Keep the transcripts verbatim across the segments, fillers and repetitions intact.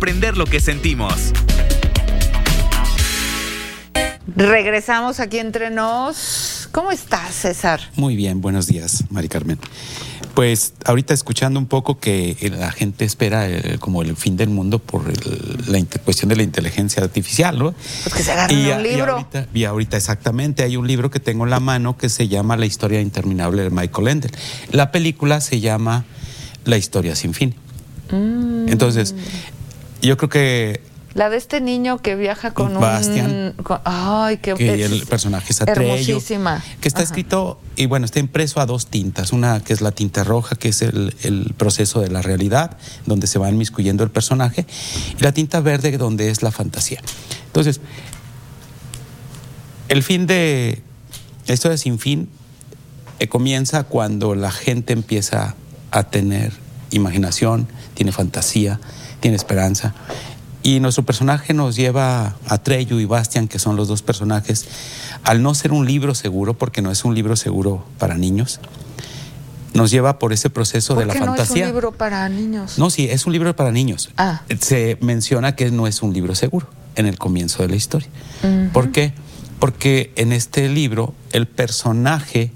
comprender lo que sentimos. Regresamos aquí entre nos. ¿Cómo estás, César? Muy bien, buenos días, Mari Carmen. Pues ahorita escuchando un poco que la gente espera el, como el fin del mundo por el, la cuestión de la inteligencia artificial, ¿no? Pues que se agarren y, un libro. Y ahorita, y ahorita exactamente hay un libro que tengo en la mano que se llama La historia interminable de Michael Ende. La película se llama La historia sin fin. Mm. Entonces, yo creo que la de este niño que viaja con Bastian, un... Con, ay, qué... Que es el personaje es Atreyu. Hermosísima. Que está Ajá. escrito, y bueno, está impreso a dos tintas. Una que es la tinta roja, que es el, el proceso de la realidad, donde se va inmiscuyendo el personaje, y la tinta verde, donde es la fantasía. Entonces, el fin de... La historia sin fin eh, comienza cuando la gente empieza a tener imaginación, tiene fantasía, tiene esperanza. Y nuestro personaje nos lleva a Atreyu y Bastian, que son los dos personajes, al no ser un libro seguro, porque no es un libro seguro para niños, nos lleva por ese proceso de la fantasía. ¿Por qué no es un libro para niños? No, sí, es un libro para niños. Ah. Se menciona que no es un libro seguro en el comienzo de la historia. Uh-huh. ¿Por qué? Porque en este libro el personaje,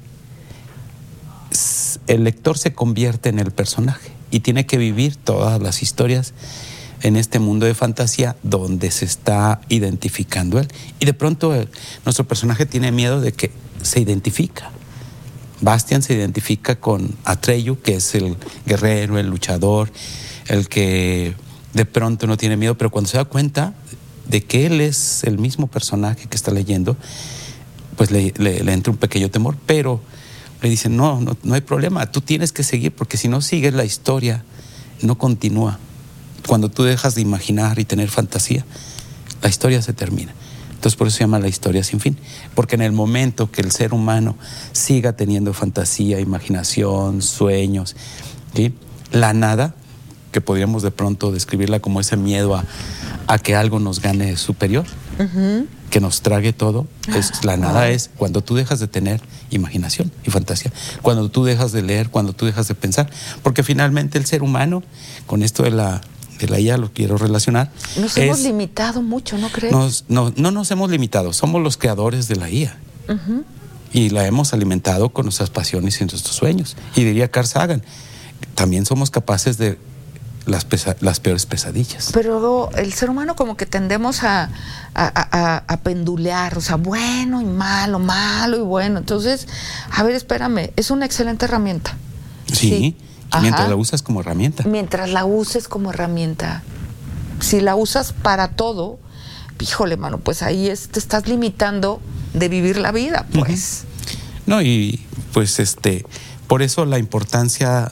el lector se convierte en el personaje y tiene que vivir todas las historias en este mundo de fantasía donde se está identificando él. Y de pronto el, nuestro personaje tiene miedo de que se identifica. Bastian se identifica con Atreyu, que es el guerrero, el luchador, el que de pronto no tiene miedo, pero cuando se da cuenta de que él es el mismo personaje que está leyendo, pues le, le, le entra un pequeño temor, pero le dicen, no, no, no hay problema, tú tienes que seguir, porque si no sigues la historia, no continúa. Cuando tú dejas de imaginar y tener fantasía, la historia se termina. Entonces por eso se llama La historia sin fin, porque en el momento que el ser humano siga teniendo fantasía, imaginación, sueños, ¿sí? La nada, que podríamos de pronto describirla como ese miedo a, a que algo nos gane superior, uh-huh. que nos trague todo, es, la nada wow. es cuando tú dejas de tener imaginación y fantasía, cuando tú dejas de leer, cuando tú dejas de pensar, porque finalmente el ser humano, con esto de la de la I A lo quiero relacionar. Nos es, hemos limitado mucho, ¿no crees? Nos, no, no nos hemos limitado, somos los creadores de la I A. Uh-huh. Y la hemos alimentado con nuestras pasiones y nuestros sueños. Y diría Carl Sagan, también somos capaces de las, pesa, las peores pesadillas. Pero el ser humano como que tendemos a, a, a, a pendulear, o sea, bueno y malo, malo y bueno. Entonces, a ver, espérame, es una excelente herramienta. Sí. sí. Ajá. Mientras la usas como herramienta. Mientras la uses como herramienta. Si la usas para todo, híjole, mano, pues ahí es, te estás limitando de vivir la vida, pues. Uh-huh. No, y pues este, por eso la importancia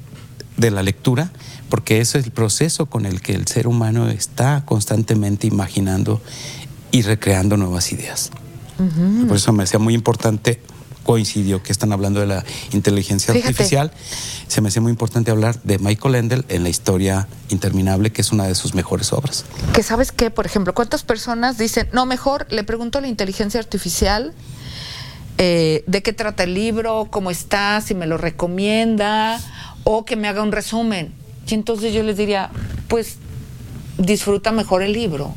de la lectura, porque ese es el proceso con el que el ser humano está constantemente imaginando y recreando nuevas ideas. Uh-huh. Por eso me hacía muy importante, coincidió que están hablando de la inteligencia Fíjate. artificial, se me hace muy importante hablar de Michael Ende en La historia interminable, que es una de sus mejores obras. Que sabes qué, por ejemplo, ¿cuántas personas dicen, no, mejor le pregunto a la inteligencia artificial eh, de qué trata el libro, cómo está, si me lo recomienda, o que me haga un resumen? Y entonces yo les diría, pues disfruta mejor el libro.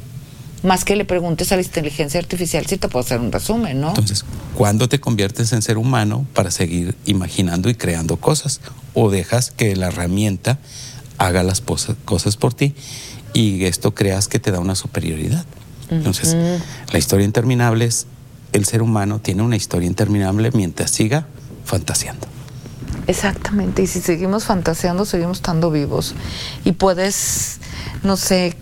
Más que le preguntes a la inteligencia artificial si te puedo hacer un resumen, ¿no? Entonces, ¿cuándo te conviertes en ser humano para seguir imaginando y creando cosas? ¿O dejas que la herramienta haga las cosas por ti y esto creas que te da una superioridad? Uh-huh. Entonces, la historia interminable es, el ser humano tiene una historia interminable mientras siga fantaseando. Exactamente, y si seguimos fantaseando, seguimos estando vivos. Y puedes, no sé,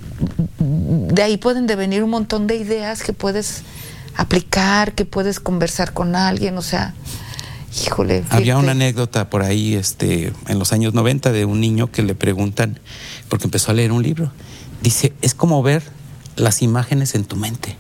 de ahí pueden devenir un montón de ideas que puedes aplicar, que puedes conversar con alguien, o sea, híjole. Había fíjate. una anécdota por ahí este, en los años noventa de un niño que le preguntan, porque empezó a leer un libro, dice, es como ver las imágenes en tu mente.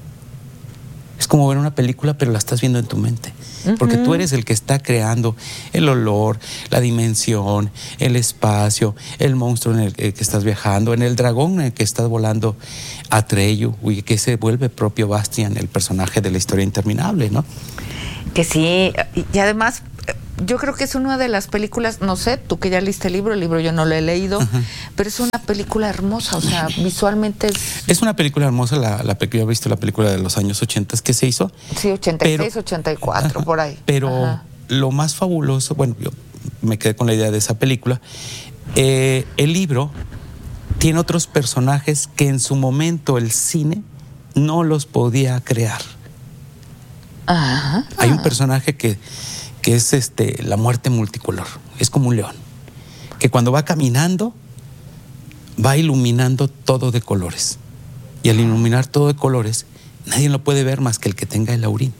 Es como ver una película, pero la estás viendo en tu mente. Porque uh-huh. tú eres el que está creando el olor, la dimensión, el espacio, el monstruo en el que estás viajando, en el dragón en el que estás volando, Atreyu, que se vuelve propio Bastian, el personaje de La historia interminable, ¿no? Que sí, y además yo creo que es una de las películas, no sé, tú que ya leíste el libro, el libro yo no lo he leído, uh-huh. pero es una película hermosa, o sea, visualmente es... Es una película hermosa, la, la yo he visto la película de los años ochenta que se hizo. Sí, ochenta y seis, pero, ochenta y cuatro, uh-huh. por ahí. Pero uh-huh. lo más fabuloso, bueno, yo me quedé con la idea de esa película, eh, el libro tiene otros personajes que en su momento el cine no los podía crear. Ajá. Hay un personaje que, que es este, la muerte multicolor, es como un león, que cuando va caminando va iluminando todo de colores, y al iluminar todo de colores nadie lo puede ver más que el que tenga el laurín.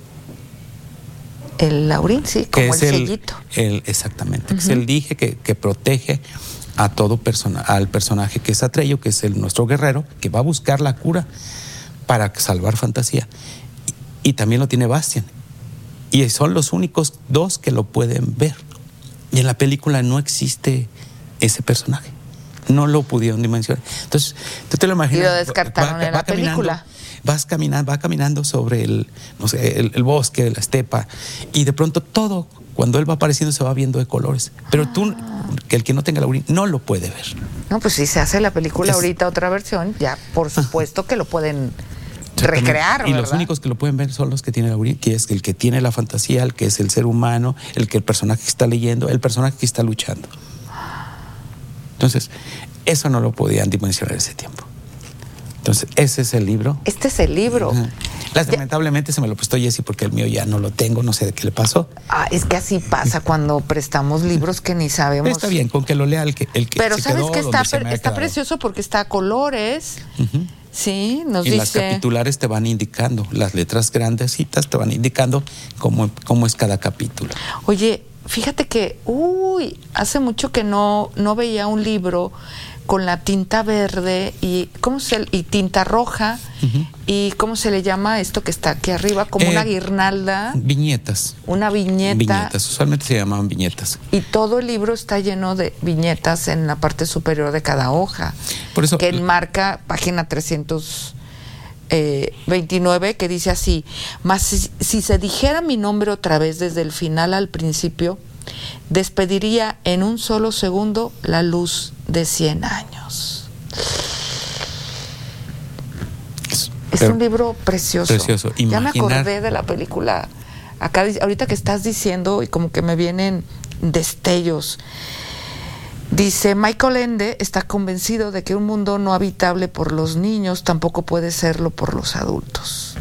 El laurín, sí, como el, el sellito. El, exactamente, uh-huh. que es el dije que, que protege a todo persona, al personaje que es Atreyu, que es el, nuestro guerrero, que va a buscar la cura para salvar Fantasía. Y también lo tiene Bastian. Y son los únicos dos que lo pueden ver. Y en la película no existe ese personaje. No lo pudieron dimensionar. Entonces, tú te lo imaginas. Y lo descartaron va, en va la película. Vas caminando, va caminando sobre el, no sé, el, el bosque, la estepa. Y de pronto todo, cuando él va apareciendo, se va viendo de colores. Pero ah. tú, que el que no tenga laurín, no lo puede ver. No, pues si se hace la película es, ahorita otra versión, ya por supuesto que lo pueden recrear, y ¿verdad? Los únicos que lo pueden ver son los que tienen laurín, que es el que tiene la fantasía, el que es el ser humano, el que el personaje que está leyendo, el personaje que está luchando. Entonces, eso no lo podían dimensionar en ese tiempo. Entonces, ese es el libro. Este es el libro. Uh-huh. Lamentablemente se me lo prestó Jessy porque el mío ya no lo tengo, no sé de qué le pasó. Ah, es que así pasa cuando prestamos libros que ni sabemos. Pero está bien, con que lo lea el que el que Pero se sabes quedó, que está, se está precioso porque está a colores. Uh-huh. Sí, nos y dice. Las capitulares te van indicando, las letras grandecitas te van indicando cómo, cómo es cada capítulo. Oye, fíjate que, uy, hace mucho que no, no veía un libro con la tinta verde y cómo se y tinta roja uh-huh. y cómo se le llama esto que está aquí arriba, como eh, una guirnalda. Viñetas. Una viñeta. Viñetas, usualmente se llamaban viñetas. Y todo el libro está lleno de viñetas en la parte superior de cada hoja. Por eso, que enmarca página trescientos veintinueve, que dice así: mas si, si se dijera mi nombre otra vez desde el final al principio, despediría en un solo segundo la luz de cien años. Es Pero, un libro precioso. Precioso. Ya me acordé de la película. Acá, ahorita que estás diciendo, y como que me vienen destellos. Dice, Michael Ende está convencido de que un mundo no habitable por los niños tampoco puede serlo por los adultos.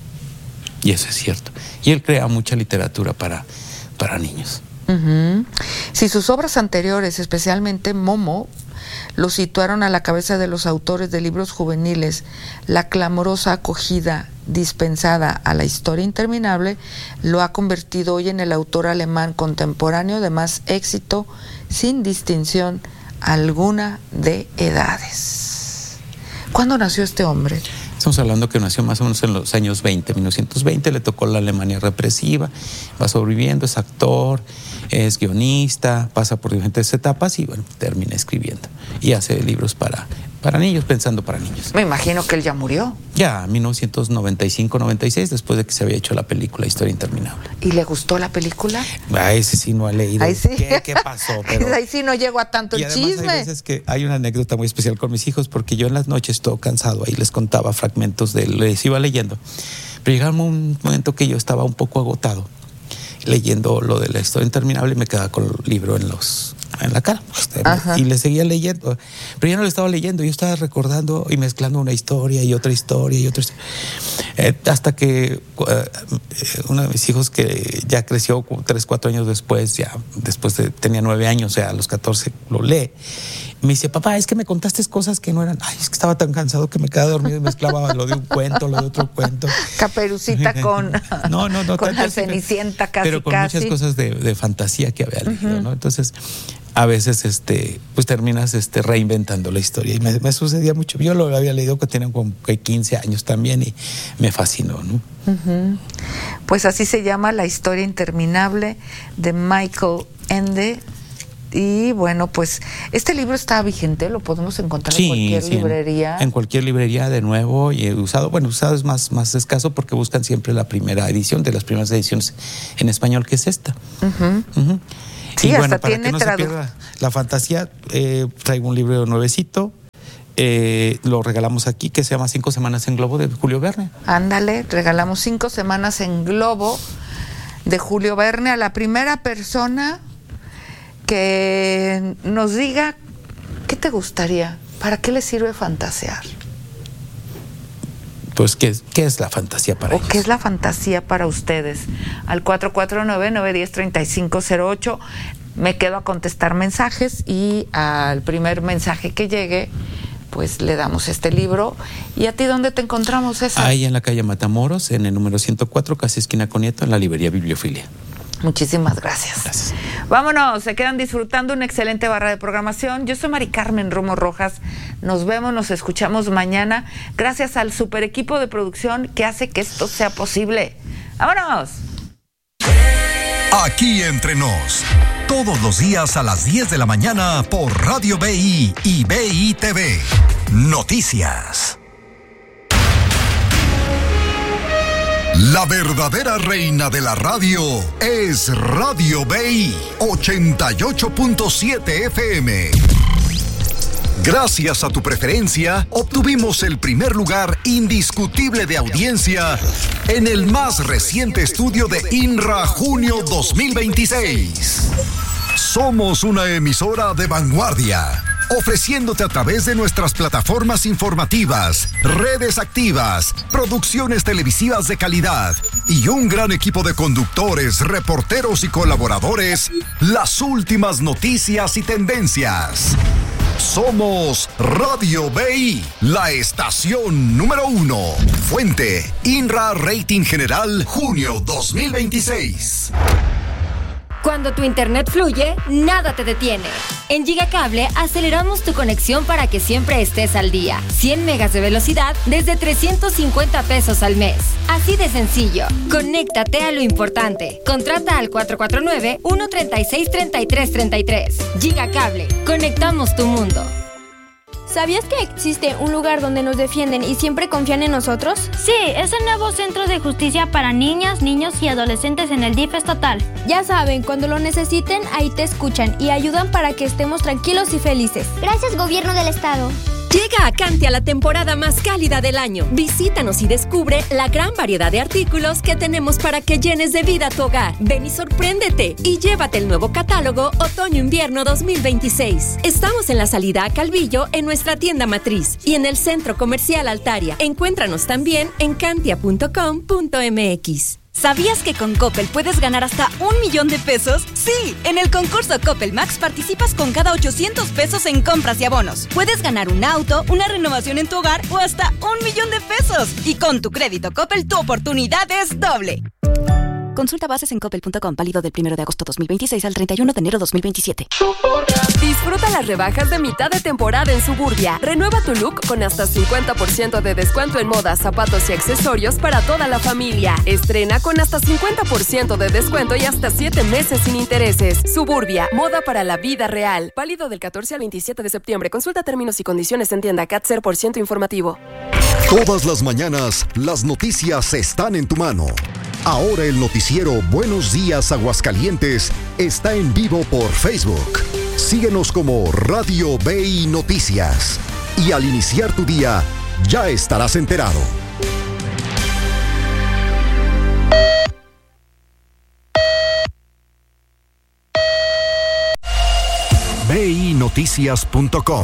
Y eso es cierto. Y él crea mucha literatura para, para niños. Uh-huh. Si sus obras anteriores, especialmente Momo, lo situaron a la cabeza de los autores de libros juveniles, la clamorosa acogida dispensada a la historia interminable lo ha convertido hoy en el autor alemán contemporáneo de más éxito, sin distinción alguna de edades. ¿Cuándo nació este hombre? Estamos hablando que nació más o menos en los años veinte, mil novecientos veinte, le tocó la Alemania represiva, va sobreviviendo, es actor, es guionista, pasa por diferentes etapas y bueno, termina escribiendo y hace libros para, para niños, pensando para niños. Me imagino que él ya murió. Ya, en mil novecientos noventa y cinco, noventa y seis, después de que se había hecho la película Historia Interminable. ¿Y le gustó la película? Ah, ese sí no ha leído. Ahí sí. ¿Qué, qué pasó? Pero... Ahí sí no llegó a tanto y el además chisme. Hay veces que hay una anécdota muy especial con mis hijos, porque yo en las noches todo cansado ahí les contaba fragmentos de, les iba leyendo. Pero llegaba un momento que yo estaba un poco agotado leyendo lo de la Historia Interminable y me quedaba con el libro en los en la cara. Ajá. Y le seguía leyendo. Pero yo no lo estaba leyendo, yo estaba recordando y mezclando una historia y otra historia y otra historia. Eh, hasta que uh, uno de mis hijos, que ya creció tres, cuatro años después, ya después de, tenía nueve años, o sea, a los catorce, lo lee. Me dice, papá, es que me contaste cosas que no eran. Ay, es que estaba tan cansado que me quedaba dormido y mezclaba lo de un cuento, lo de otro cuento. Caperucita con, no, no, no, con la Cenicienta casi, pero con casi. muchas cosas de, de fantasía que había leído, uh-huh. ¿no? Entonces, a veces, este, pues terminas este, reinventando la historia. Y me, me sucedía mucho. Yo lo había leído que tenía como quince años también y me fascinó, ¿no? Uh-huh. Pues así se llama La Historia Interminable de Michael Ende. Y bueno, pues este libro está vigente, lo podemos encontrar sí, en cualquier sí, librería. En, en cualquier librería de nuevo y usado. Bueno, usado es más, más escaso porque buscan siempre la primera edición, de las primeras ediciones en español, que es esta. Uh-huh. Uh-huh. Sí, y hasta bueno, para tiene que no tradu- se pierda la fantasía, eh, traigo un libro nuevecito. Eh, lo regalamos aquí, que se llama Cinco Semanas en Globo, de Julio Verne. Ándale, regalamos Cinco Semanas en Globo de Julio Verne a la primera persona que nos diga qué te gustaría, para qué le sirve fantasear. Pues, ¿qué, qué es la fantasía para ¿O ellos? qué es la fantasía para ustedes? Al cuatro cuatro nueve, nueve uno cero, tres cinco cero ocho. Me quedo a contestar mensajes y al primer mensaje que llegue, pues le damos este libro. ¿Y a ti dónde te encontramos, César? Ahí en la calle Matamoros, en el número ciento cuatro, casi esquina con Nieto, en la librería Bibliofilia. Muchísimas gracias. Gracias. Vámonos, se quedan disfrutando una excelente barra de programación. Yo soy Mari Carmen Romo Rojas. Nos vemos, nos escuchamos mañana. Gracias al super equipo de producción que hace que esto sea posible. ¡Vámonos! Aquí entre nos, todos los días a las diez de la mañana por Radio B I y B I T V. Noticias. La verdadera reina de la radio es Radio B I ochenta y ocho punto siete F M. Gracias a tu preferencia, obtuvimos el primer lugar indiscutible de audiencia en el más reciente estudio de INRA Junio dos mil veintiséis. Somos una emisora de vanguardia, ofreciéndote a través de nuestras plataformas informativas, redes activas, producciones televisivas de calidad y un gran equipo de conductores, reporteros y colaboradores, las últimas noticias y tendencias. Somos Radio B I, la estación número uno. Fuente, INRA Rating General, junio dos mil veintiséis. Cuando tu internet fluye, nada te detiene. En Gigacable aceleramos tu conexión para que siempre estés al día. cien megas de velocidad desde trescientos cincuenta pesos al mes. Así de sencillo. Conéctate a lo importante. Contrata al cuatro cuatro nueve, uno tres seis, tres tres tres tres. Gigacable. Conectamos tu mundo. ¿Sabías que existe un lugar donde nos defienden y siempre confían en nosotros? Sí, es el nuevo Centro de Justicia para Niñas, Niños y Adolescentes en el D I F estatal. Ya saben, cuando lo necesiten, ahí te escuchan y ayudan para que estemos tranquilos y felices. Gracias, Gobierno del Estado. Llega a Cantia la temporada más cálida del año. Visítanos y descubre la gran variedad de artículos que tenemos para que llenes de vida tu hogar. Ven y sorpréndete y llévate el nuevo catálogo Otoño-Invierno dos mil veintiséis. Estamos en la salida a Calvillo en nuestra tienda matriz y en el Centro Comercial Altaria. Encuéntranos también en cantia punto com punto m x. ¿Sabías que con Coppel puedes ganar hasta un millón de pesos? Sí, en el concurso Coppel Max participas con cada ochocientos pesos en compras y abonos. Puedes ganar un auto, una renovación en tu hogar o hasta un millón de pesos. Y con tu crédito Coppel, tu oportunidad es doble. Consulta bases en coppel punto com, válido del primero de agosto dos mil veintiséis al treinta y uno de enero dos mil veintisiete. Disfruta las rebajas de mitad de temporada en Suburbia. Renueva tu look con hasta cincuenta por ciento de descuento en moda, zapatos y accesorios para toda la familia. Estrena con hasta cincuenta por ciento de descuento y hasta siete meses sin intereses. Suburbia, moda para la vida real. Válido del catorce al veintisiete de septiembre. Consulta términos y condiciones en tienda. C A T cero por ciento informativo. Todas las mañanas, las noticias están en tu mano. Ahora el noticiero Buenos Días Aguascalientes está en vivo por Facebook. Síguenos como Radio B I Noticias. Y al iniciar tu día, ya estarás enterado. B I noticias punto com.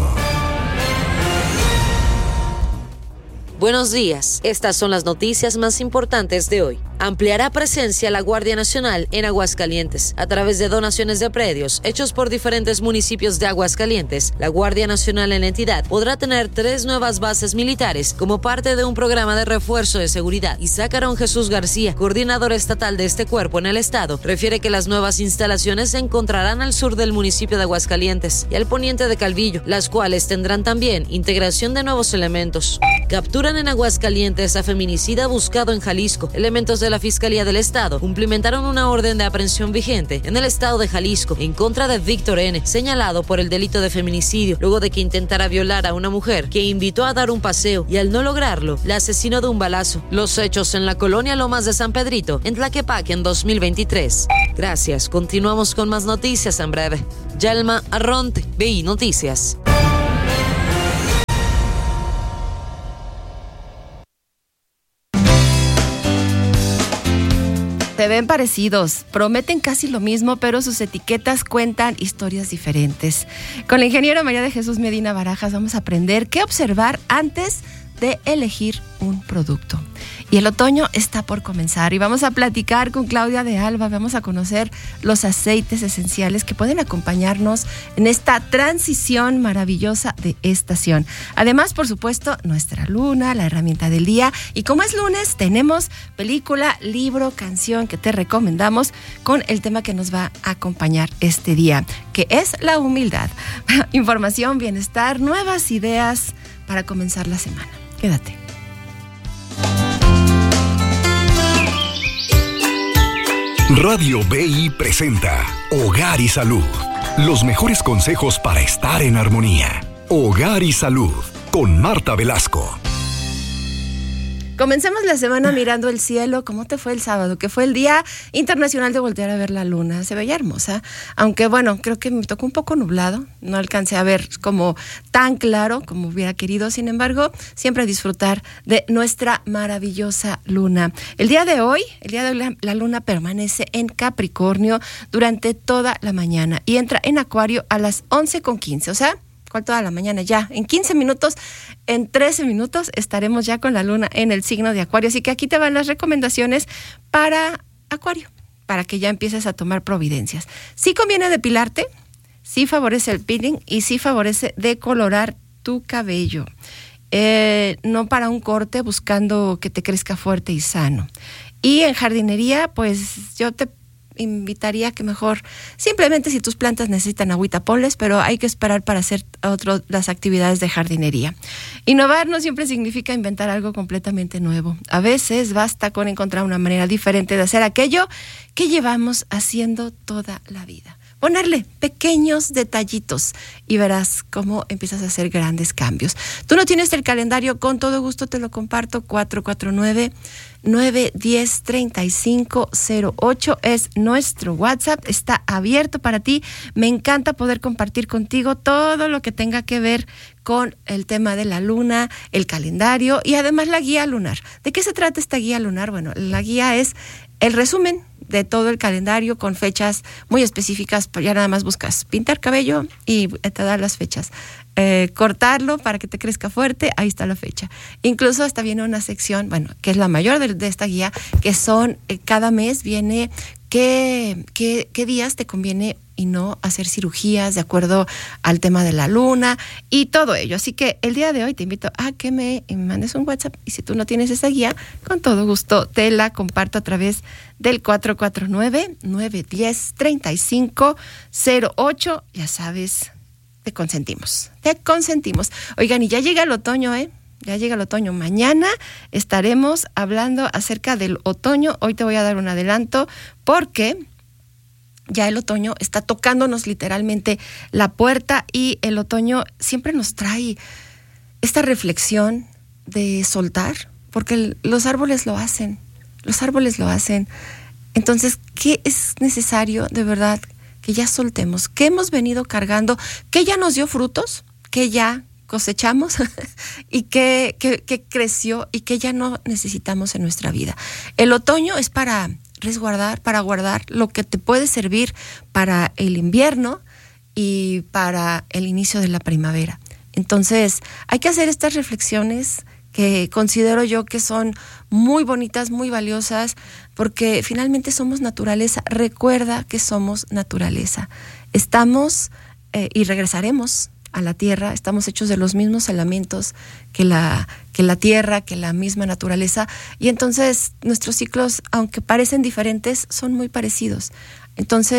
Buenos días, estas son las noticias más importantes de hoy. Ampliará presencia la Guardia Nacional en Aguascalientes. A través de donaciones de predios hechos por diferentes municipios de Aguascalientes, la Guardia Nacional en la entidad podrá tener tres nuevas bases militares como parte de un programa de refuerzo de seguridad. Isaac Aarón Jesús García, coordinador estatal de este cuerpo en el estado, refiere que las nuevas instalaciones se encontrarán al sur del municipio de Aguascalientes y al poniente de Calvillo, las cuales tendrán también integración de nuevos elementos. Captura Capturan en Aguascalientes a feminicida buscado en Jalisco. Elementos de la Fiscalía del Estado cumplimentaron una orden de aprehensión vigente en el estado de Jalisco en contra de Víctor N., señalado por el delito de feminicidio, luego de que intentara violar a una mujer que invitó a dar un paseo y al no lograrlo, la asesinó de un balazo. Los hechos en la colonia Lomas de San Pedrito, en Tlaquepaque, en dos mil veintitrés. Gracias. Continuamos con más noticias en breve. Yalma Arronte, B I Noticias. Se ven parecidos, prometen casi lo mismo, pero sus etiquetas cuentan historias diferentes. Con el ingeniero María de Jesús Medina Barajas vamos a aprender qué observar antes de elegir un producto. Y el otoño está por comenzar y vamos a platicar con Claudia de Alba, vamos a conocer los aceites esenciales que pueden acompañarnos en esta transición maravillosa de estación. Además, por supuesto, nuestra luna, la herramienta del día, y como es lunes, tenemos película, libro, canción que te recomendamos con el tema que nos va a acompañar este día, que es la humildad. Información, bienestar, nuevas ideas para comenzar la semana. Quédate. Radio B I presenta Hogar y Salud. Los mejores consejos para estar en armonía. Hogar y Salud con Marta Velasco. Comencemos la semana mirando el cielo. ¿Cómo te fue el sábado? Que fue el Día Internacional de Voltear a Ver la Luna. Se veía hermosa, aunque bueno, creo que me tocó un poco nublado. No alcancé a ver como tan claro como hubiera querido. Sin embargo, siempre disfrutar de nuestra maravillosa luna. El día de hoy, el día de hoy la, la luna permanece en Capricornio durante toda la mañana y entra en Acuario a las once con quince, o sea, toda la mañana ya, en quince minutos, en trece minutos estaremos ya con la luna en el signo de Acuario, así que aquí te van las recomendaciones para Acuario, para que ya empieces a tomar providencias. Sí conviene depilarte, sí favorece el peeling y sí favorece decolorar tu cabello, eh, no para un corte, buscando que te crezca fuerte y sano. Y en jardinería, pues yo te invitaría que mejor, simplemente si tus plantas necesitan agüita, ponles, pero hay que esperar para hacer otro, las actividades de jardinería. Innovar no siempre significa inventar algo completamente nuevo. A veces basta con encontrar una manera diferente de hacer aquello que llevamos haciendo toda la vida. Ponerle pequeños detallitos y verás cómo empiezas a hacer grandes cambios. Tú no tienes el calendario, con todo gusto te lo comparto. Cuatro cuatro nueve, nueve uno cero, tres cinco cero ocho es nuestro WhatsApp, está abierto para ti. Me encanta poder compartir contigo todo lo que tenga que ver con el tema de la luna, el calendario y además la guía lunar. ¿De qué se trata esta guía lunar? Bueno, la guía es el resumen de todo el calendario con fechas muy específicas. Ya nada más buscas pintar cabello y te da las fechas. Eh, cortarlo para que te crezca fuerte, ahí está la fecha. Incluso hasta viene una sección, bueno, que es la mayor de, de esta guía, que son, eh, cada mes viene qué, qué, qué días te conviene y no hacer cirugías de acuerdo al tema de la luna y todo ello. Así que el día de hoy te invito a que me, me mandes un WhatsApp y si tú no tienes esa guía, con todo gusto te la comparto a través del cuatro cuatro nueve, nueve uno cero, tres cinco cero ocho. Ya sabes, te consentimos, te consentimos. Oigan, y ya llega el otoño, ¿eh? Ya llega el otoño. Mañana estaremos hablando acerca del otoño. Hoy te voy a dar un adelanto porque ya el otoño está tocándonos literalmente la puerta y el otoño siempre nos trae esta reflexión de soltar, porque los árboles lo hacen, los árboles lo hacen. Entonces, ¿qué es necesario de verdad que ya soltemos? ¿Qué hemos venido cargando? ¿Qué ya nos dio frutos? ¿Qué ya cosechamos? ¿Y qué, qué, qué creció? ¿Y qué ya no necesitamos en nuestra vida? El otoño es para resguardar, para guardar lo que te puede servir para el invierno y para el inicio de la primavera. Entonces, hay que hacer estas reflexiones que considero yo que son muy bonitas, muy valiosas, porque finalmente somos naturaleza. Recuerda que somos naturaleza. Estamos eh, y regresaremos a la tierra, estamos hechos de los mismos elementos que la, que la tierra, que la misma naturaleza, y entonces nuestros ciclos, aunque parecen diferentes, son muy parecidos. Entonces,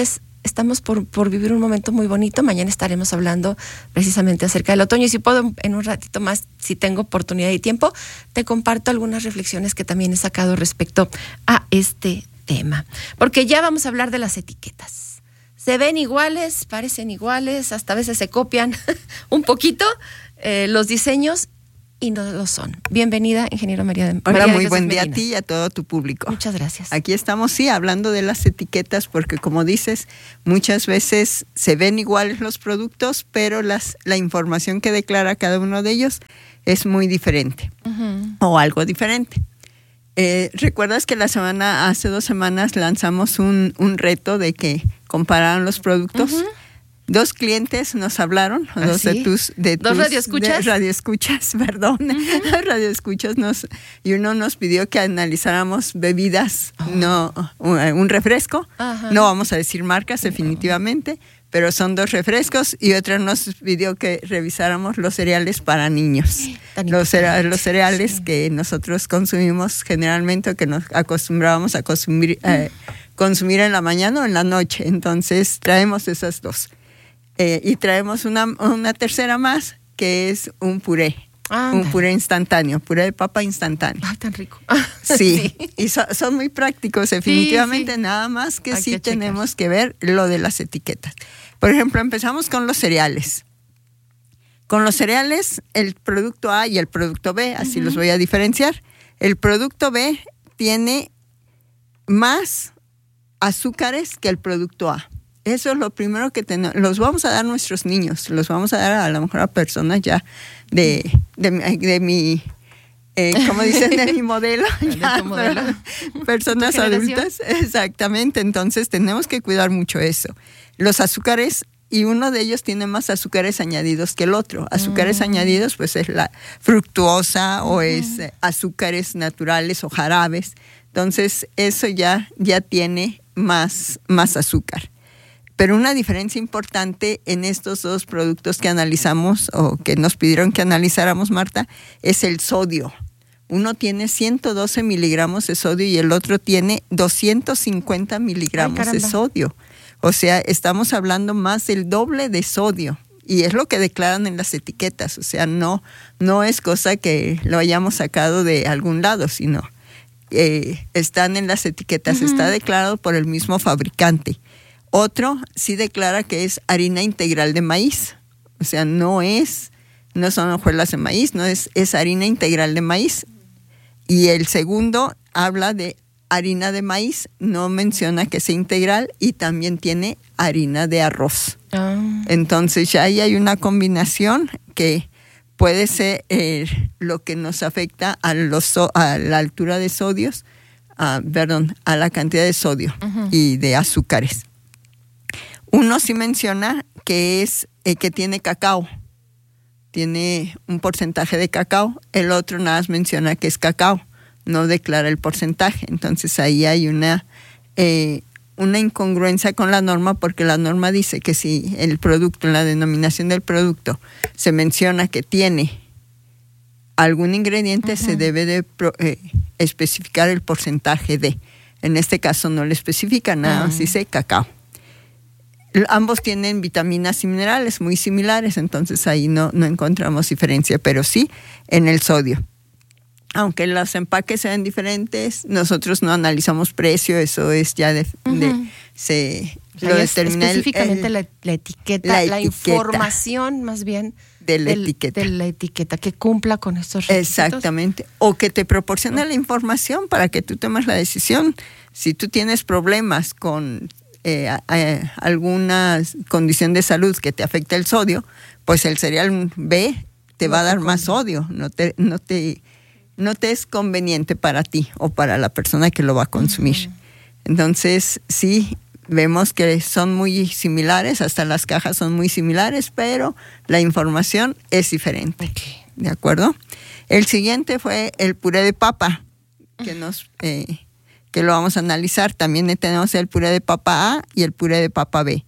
estamos por, por vivir un momento muy bonito. Mañana estaremos hablando precisamente acerca del otoño y si puedo en un ratito más, si tengo oportunidad y tiempo, te comparto algunas reflexiones que también he sacado respecto a este tema. Porque ya vamos a hablar de las etiquetas. Se ven iguales, parecen iguales, hasta a veces se copian un poquito eh, los diseños y no lo son. Bienvenida, ingeniero María de Hola, María muy de buen día Medina. a ti y a todo tu público. Muchas gracias. Aquí estamos, sí, hablando de las etiquetas, porque como dices, muchas veces se ven iguales los productos, pero las, la información que declara cada uno de ellos es muy diferente, uh-huh. o algo diferente. Eh, ¿Recuerdas que la semana, hace dos semanas lanzamos un, un reto de que compararan los productos? Uh-huh. Dos clientes nos hablaron, ¿Ah, dos sí? de tus, de dos tus radioescuchas, de radioescuchas, perdón, uh-huh. dos radioescuchas nos y uno nos pidió que analizáramos bebidas, oh. no un, un refresco, uh-huh. no vamos a decir marcas definitivamente, uh-huh. pero son dos refrescos y otra nos pidió que revisáramos los cereales para niños, los, cere- los cereales sí. que nosotros consumimos generalmente o que nos acostumbrábamos a consumir, uh-huh. eh, consumir en la mañana o en la noche, entonces traemos esas dos. Eh, y traemos una, una tercera más, que es un puré, ah, un puré instantáneo, puré de papa instantáneo. ¡Ay, tan rico! Sí, sí. y so, son muy prácticos, definitivamente, sí, sí. nada más que Hay sí que tenemos que ver lo de las etiquetas. Por ejemplo, empezamos con los cereales. Con los cereales, el producto A y el producto B, así uh-huh. los voy a diferenciar. El producto B tiene más azúcares que el producto A. Eso es lo primero que tenemos. Los vamos a dar a nuestros niños, los vamos a dar a, a lo mejor a personas ya de, de, de, de mi, eh, ¿cómo dicen? De mi modelo. Ya, modelo. Personas adultas, exactamente. Entonces tenemos que cuidar mucho eso. Los azúcares, y uno de ellos tiene más azúcares añadidos que el otro. Azúcares mm. añadidos, pues es la fructuosa mm. o es eh, azúcares naturales o jarabes. Entonces eso ya, ya tiene más, más azúcar. Pero una diferencia importante en estos dos productos que analizamos o que nos pidieron que analizáramos, Marta, es el sodio. Uno tiene ciento doce miligramos de sodio y el otro tiene doscientos cincuenta miligramos Ay, de sodio. O sea, estamos hablando más del doble de sodio. Y es lo que declaran en las etiquetas. O sea, no, no es cosa que lo hayamos sacado de algún lado, sino eh, están en las etiquetas. Uh-huh. Está declarado por el mismo fabricante. Otro sí declara que es harina integral de maíz, o sea, no es, no son hojuelas de maíz, no es, es harina integral de maíz. Y el segundo habla de harina de maíz, no menciona que sea integral y también tiene harina de arroz. Oh. Entonces ya ahí hay una combinación que puede ser eh, lo que nos afecta a, los, a la altura de sodios, a, perdón, a la cantidad de sodio uh-huh. y de azúcares. Uno sí menciona que es eh, que tiene cacao, tiene un porcentaje de cacao. El otro nada más menciona que es cacao, no declara el porcentaje. Entonces ahí hay una eh, una incongruencia con la norma, porque la norma dice que si el producto, en la denominación del producto, se menciona que tiene algún ingrediente, uh-huh. se debe de pro, eh, especificar el porcentaje de. En este caso no le especifica nada, uh-huh. dice cacao. Ambos tienen vitaminas y minerales muy similares, entonces ahí no, no encontramos diferencia, pero sí en el sodio. Aunque los empaques sean diferentes, nosotros no analizamos precio, eso es ya de... Uh-huh. de se lo determina específicamente el, el, la, etiqueta, la, la etiqueta, la información más bien de la, del, etiqueta. de la etiqueta, que cumpla con estos requisitos. Exactamente, o que te proporcione uh-huh. la información para que tú tomes la decisión. Si tú tienes problemas con... Eh, eh, alguna condición de salud que te afecte el sodio, pues el cereal B te va a dar más sodio, no te, no te, no te es conveniente para ti o para la persona que lo va a consumir. Uh-huh. Entonces, sí, vemos que son muy similares, hasta las cajas son muy similares, pero la información es diferente. Okay. ¿De acuerdo? El siguiente fue el puré de papa, que nos... Eh, que lo vamos a analizar. También tenemos el puré de papa A y el puré de papa B.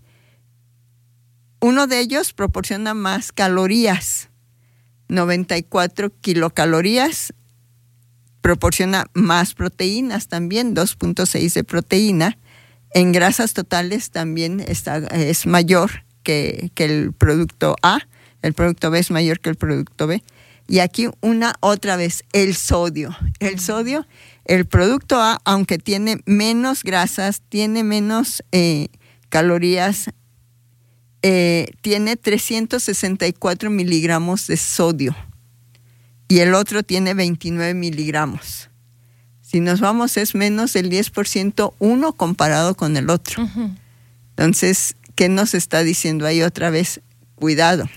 Uno de ellos proporciona más calorías, noventa y cuatro kilocalorías, proporciona más proteínas también, dos punto seis de proteína, En grasas totales también está, es mayor que, que el producto A, el producto B es mayor que el producto B. Y aquí una otra vez, el sodio. El sodio, el producto A, aunque tiene menos grasas, tiene menos eh, calorías, eh, tiene trescientos sesenta y cuatro miligramos de sodio. Y el otro tiene veintinueve miligramos. Si nos vamos, es menos del diez por ciento uno comparado con el otro. Uh-huh. Entonces, ¿qué nos está diciendo ahí otra vez? Cuidado.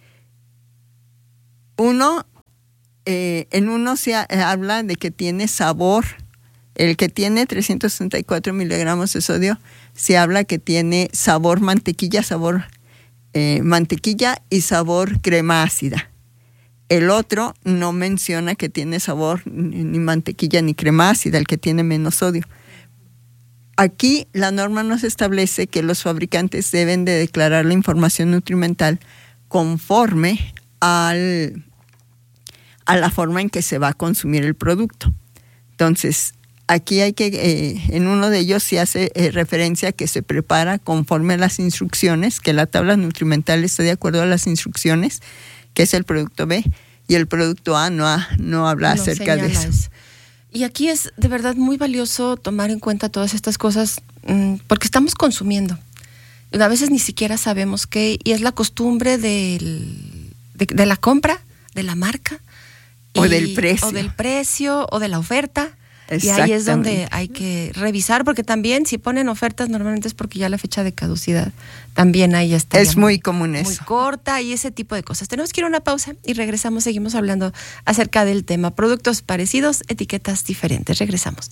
Uno, eh, en uno se ha, habla de que tiene sabor. El que tiene trescientos sesenta y cuatro miligramos de sodio, se habla que tiene sabor mantequilla, sabor eh, mantequilla y sabor crema ácida. El otro no menciona que tiene sabor ni, ni mantequilla ni crema ácida, el que tiene menos sodio. Aquí la norma nos establece que los fabricantes deben de declarar la información nutrimental conforme al, a la forma en que se va a consumir el producto. Entonces, aquí hay que, eh, en uno de ellos se hace eh, referencia a que se prepara conforme a las instrucciones, que la tabla nutrimental está de acuerdo a las instrucciones, que es el producto B, y el producto A no, ha, no habla no acerca de eso. eso. Y aquí es de verdad muy valioso tomar en cuenta todas estas cosas, mmm, porque estamos consumiendo. A veces ni siquiera sabemos qué, y es la costumbre del, de, de la compra, de la marca. O y, del precio. O del precio, o de la oferta. Y ahí es donde hay que revisar, porque también si ponen ofertas normalmente es porque ya la fecha de caducidad también ahí está. Es muy, muy común eso. Muy corta y ese tipo de cosas. Tenemos que ir a una pausa y regresamos, seguimos hablando acerca del tema. Productos parecidos, etiquetas diferentes. Regresamos.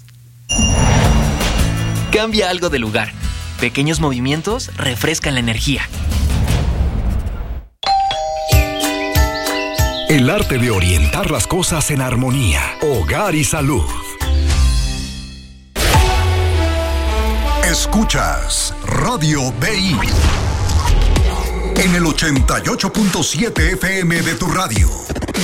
Cambia algo de lugar. Pequeños movimientos refrescan la energía. El arte de orientar las cosas en armonía. Hogar y salud. Escuchas Radio B I en el ochenta y ocho punto siete F M de tu radio.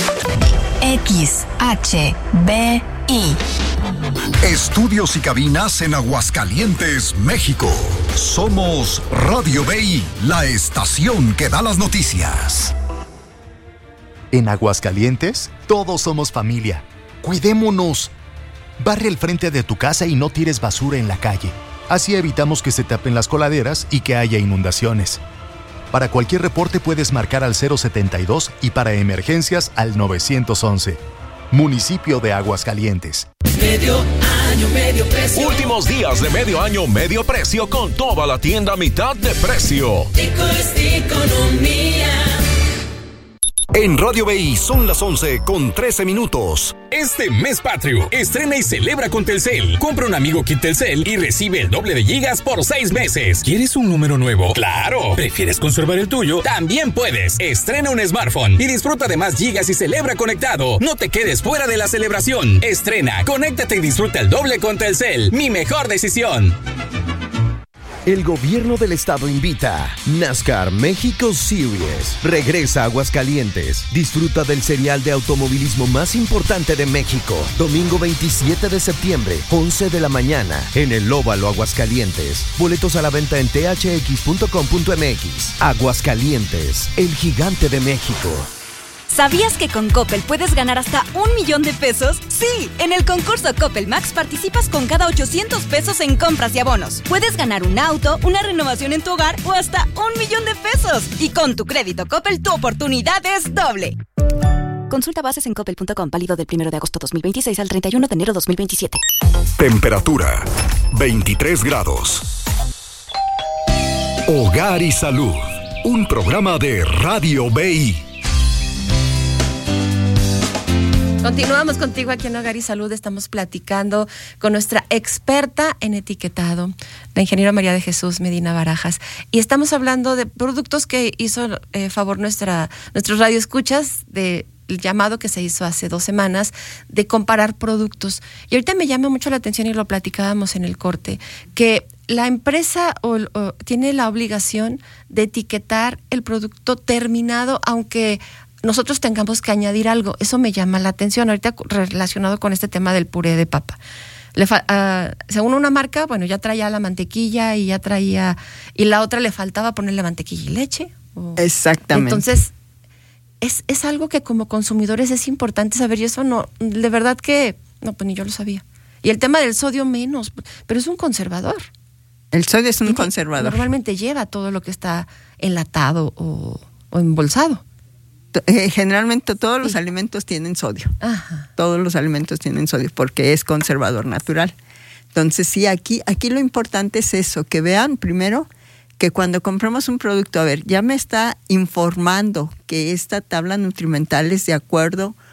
X H B I. Estudios y cabinas en Aguascalientes, México. Somos Radio B I, la estación que da las noticias. En Aguascalientes, todos somos familia. Cuidémonos. Barre el frente de tu casa y no tires basura en la calle. Así evitamos que se tapen las coladeras y que haya inundaciones. Para cualquier reporte puedes marcar al cero setenta y dos y para emergencias al nueve once. Municipio de Aguascalientes. Medio año, medio precio. Últimos días de medio año, medio precio con toda la tienda a mitad de precio. Tico es economía. En Radio B I son las once con trece minutos. Este mes patrio, estrena y celebra con Telcel. Compra un amigo kit Telcel y recibe el doble de gigas por seis meses. ¿Quieres un número nuevo? ¡Claro! ¿Prefieres conservar el tuyo? También puedes. Estrena un smartphone y disfruta de más gigas y celebra conectado. No te quedes fuera de la celebración. Estrena, conéctate y disfruta el doble con Telcel. Mi mejor decisión. El gobierno del estado invita. NASCAR México Series regresa a Aguascalientes. Disfruta del serial de automovilismo más importante de México. Domingo veintisiete de septiembre, once de la mañana, en el Óvalo Aguascalientes. Boletos a la venta en t h x punto com punto m x. Aguascalientes, el gigante de México. ¿Sabías que con Coppel puedes ganar hasta un millón de pesos? Sí, en el concurso Coppel Max participas con cada ochocientos pesos en compras y abonos. Puedes ganar un auto, una renovación en tu hogar o hasta un millón de pesos. Y con tu crédito Coppel, tu oportunidad es doble. Consulta bases en coppel punto com, válido del primero de agosto dos mil veintiséis al treinta y uno de enero dos mil veintisiete. Temperatura, veintitrés grados. Hogar y salud, un programa de Radio B I. Continuamos contigo aquí en Hogar y Salud. Estamos platicando con nuestra experta en etiquetado, la ingeniera María de Jesús Medina Barajas. Y estamos hablando de productos que hizo eh, favor nuestra, nuestros radioescuchas, del llamado que se hizo hace dos semanas, de comparar productos. Y ahorita me llama mucho la atención, y lo platicábamos en el corte, que la empresa o, o, tiene la obligación de etiquetar el producto terminado, aunque nosotros tengamos que añadir algo. Eso me llama la atención ahorita relacionado con este tema del puré de papa. Le fa- uh, según una marca, bueno, ya traía la mantequilla y ya traía, y la otra le faltaba ponerle mantequilla y leche. O, exactamente. Entonces, es, es algo que como consumidores es importante saber, y eso no, de verdad que, no, pues ni yo lo sabía. Y el tema del sodio menos, pero es un conservador. El sodio es un conservador. Normalmente lleva todo lo que está enlatado o, o embolsado. Eh, generalmente todos los sí. alimentos tienen sodio. Ajá. Todos los alimentos tienen sodio porque es conservador natural. Entonces sí, aquí, aquí lo importante es eso, que vean primero que cuando compramos un producto, a ver, ya me está informando que esta tabla nutrimental es de acuerdo